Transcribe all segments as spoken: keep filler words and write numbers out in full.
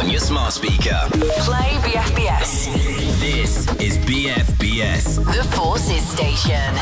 on your smart speaker. Play B F B S. This is B F B S. The Forces Station.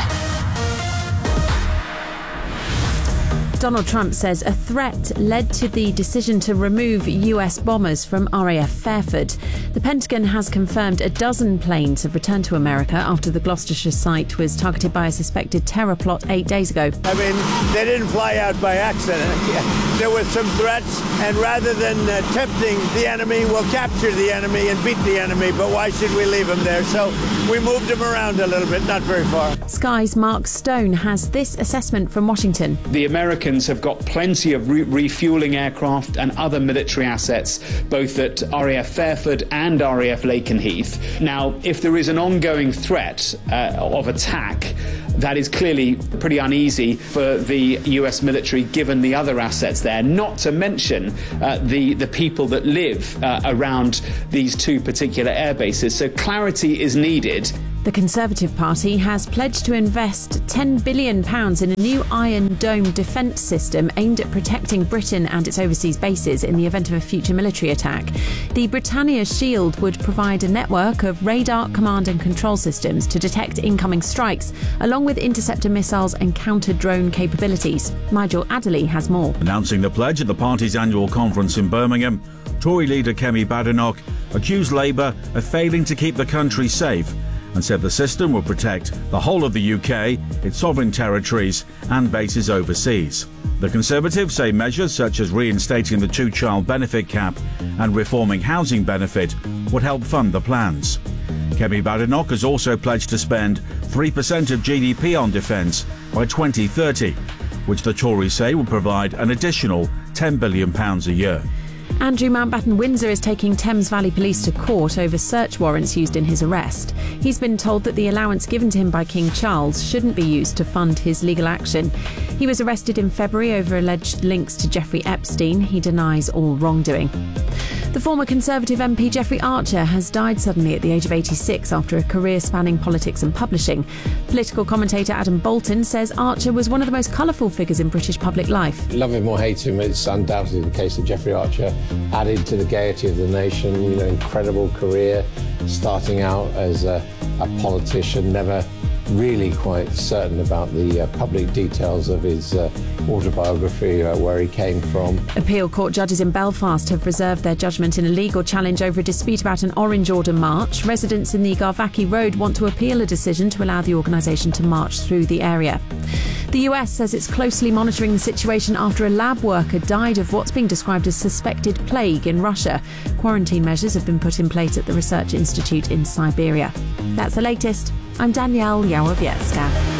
Donald Trump says a threat led to the decision to remove U S bombers from R A F Fairford. The Pentagon has confirmed a dozen planes have returned to America after the Gloucestershire site was targeted by a suspected terror plot eight days ago. I mean, they didn't fly out by accident. There were some threats, and rather than uh, tempting the enemy, we'll capture the enemy and beat the enemy, but why should we leave them there? So we moved them around a little bit, not very far. Sky's Mark Stone has this assessment from Washington. The Americans have got plenty of re- refuelling aircraft and other military assets, both at R A F Fairford and R A F Lakenheath. Now, if there is an ongoing threat uh, of attack, that is clearly pretty uneasy for the U S military, given the other assets there, not to mention uh, the, the people that live uh, around these two particular air bases. So clarity is needed. The Conservative Party has pledged to invest ten billion pounds in a new Iron Dome defence system aimed at protecting Britain and its overseas bases in the event of a future military attack. The Britannia Shield would provide a network of radar, command and control systems to detect incoming strikes, along with interceptor missiles and counter-drone capabilities. Nigel Adderley has more. Announcing the pledge at the party's annual conference in Birmingham, Tory leader Kemi Badenoch accused Labour of failing to keep the country safe and said the system will protect the whole of the U K, its sovereign territories and bases overseas. The Conservatives say measures such as reinstating the two-child benefit cap and reforming housing benefit would help fund the plans. Kemi Badenoch has also pledged to spend three percent of G D P on defence by twenty thirty, which the Tories say will provide an additional ten billion pounds a year. Andrew Mountbatten Windsor is taking Thames Valley Police to court over search warrants used in his arrest. He's been told that the allowance given to him by King Charles shouldn't be used to fund his legal action. He was arrested in February over alleged links to Jeffrey Epstein. He denies all wrongdoing. The former Conservative M P Jeffrey Archer has died suddenly at the age of eighty-six after a career spanning politics and publishing. Political commentator Adam Bolton says Archer was one of the most colourful figures in British public life. Love him or hate him, it's undoubtedly the case that Jeffrey Archer added to the gaiety of the nation. You know, incredible career, starting out as a, a politician, never really quite certain about the uh, public details of his uh, autobiography, uh, where he came from. Appeal court judges in Belfast have reserved their judgment in a legal challenge over a dispute about an Orange Order march. Residents in the Garvaki Road want to appeal a decision to allow the organisation to march through the area. The U S says it's closely monitoring the situation after a lab worker died of what's being described as suspected plague in Russia. Quarantine measures have been put in place at the Research Institute in Siberia. That's the latest. I'm Danielle Yawowiecka.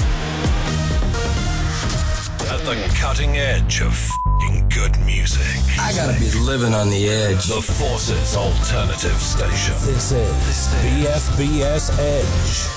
At the cutting edge of f***ing good music. I gotta be living on the edge. The Forces Alternative Station. This is B F B S Edge.